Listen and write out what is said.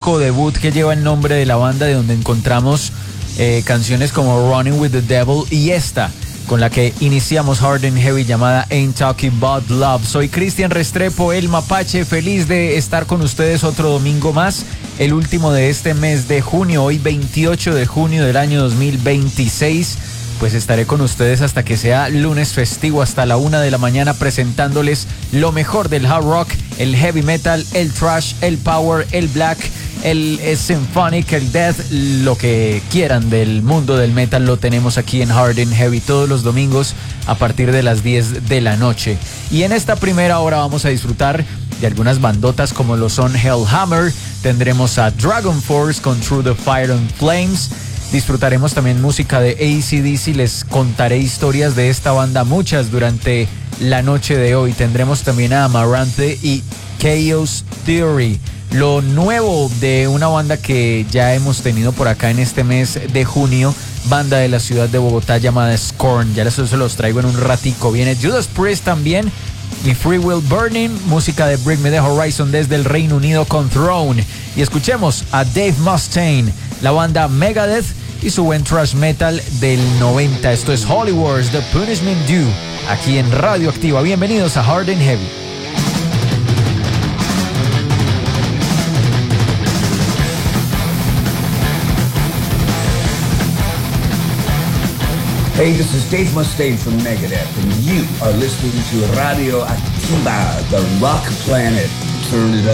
disco debut que lleva el nombre de la banda, de donde encontramos canciones como Running with the Devil y esta, con la que iniciamos Hard and Heavy, llamada Ain't Talking About Love. Soy Cristian Restrepo, el Mapache, feliz de estar con ustedes otro domingo más, el último de este mes de junio, hoy 28 de junio del año 2026. Pues estaré con ustedes hasta que sea lunes festivo, hasta la 1 de la mañana, presentándoles lo mejor del hard rock, el heavy metal, el thrash, el power, el black, el symphonic, el death, lo que quieran del mundo del metal lo tenemos aquí en Hard and Heavy todos los domingos a partir de las 10 de la noche. Y en esta primera hora vamos a disfrutar de algunas bandotas como lo son Hellhammer, tendremos a Dragon Force con Through the Fire and Flames, disfrutaremos también música de AC/DC, les contaré historias de esta banda, muchas durante la noche de hoy. Tendremos también a Amaranthe y Chaos Theory, lo nuevo de una banda que ya hemos tenido por acá en este mes de junio, banda de la ciudad de Bogotá llamada Scorn. Ya se los traigo en un ratico. Viene Judas Priest también y Free Will Burning, música de Bring Me the Horizon desde el Reino Unido con Throne. Y escuchemos a Dave Mustaine, la banda Megadeth y su buen thrash metal del 90. Esto es Holy Wars, The Punishment Due, aquí en Radioactiva. Bienvenidos a Hard and Heavy. Hey, this is Dave Mustaine from Megadeth, and you are listening to Radio Activa, the rock planet. Turn it up.